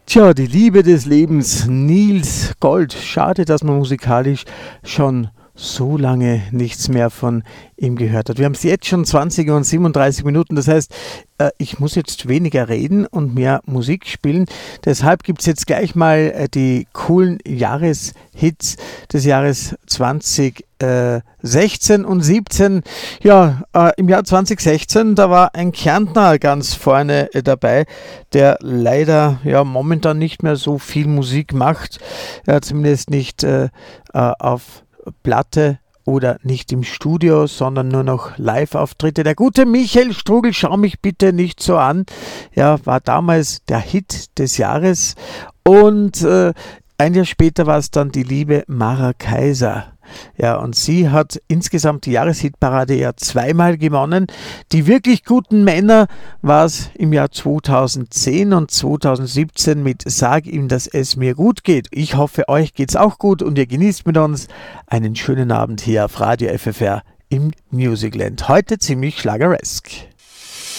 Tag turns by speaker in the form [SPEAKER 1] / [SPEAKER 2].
[SPEAKER 1] Tja, die Liebe des Lebens, Nils Gold. Schade, dass man musikalisch schon so lange nichts mehr von ihm gehört hat. Wir haben es jetzt schon 20 und 37 Minuten, das heißt, ich muss jetzt weniger reden und mehr Musik spielen. Deshalb gibt es jetzt gleich mal die coolen Jahreshits des Jahres 2016 und 17. Ja, im Jahr 2016, da war ein Kärntner ganz vorne dabei, der leider ja momentan nicht mehr so viel Musik macht, zumindest nicht auf Platte oder nicht im Studio, sondern nur noch Live-Auftritte. Der gute Michael Strugel, schau mich bitte nicht so an, ja, war damals der Hit des Jahres und ein Jahr später war es dann die liebe Mara Kaiser. Ja, und sie hat insgesamt die Jahreshitparade ja zweimal gewonnen. Die wirklich guten Männer war es im Jahr 2010 und 2017 mit Sag ihm, dass es mir gut geht. Ich hoffe, euch geht's auch gut und ihr genießt mit uns einen schönen Abend hier auf Radio FFR im Musicland. Heute ziemlich schlageresk.